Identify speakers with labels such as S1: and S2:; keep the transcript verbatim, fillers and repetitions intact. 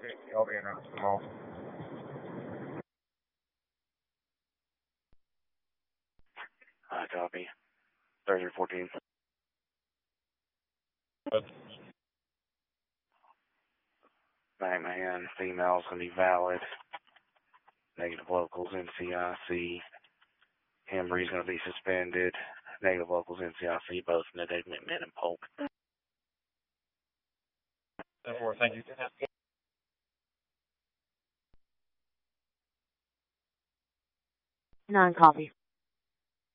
S1: I'll be in tomorrow.
S2: Uh, copy. Thursday fourteen. Batman, females can be valid. Negative locals, N C I C. Hembry's going to be suspended. Negative locals, N C I C, both Ned McMahon and Polk.
S1: Thank you.
S3: Non-copy.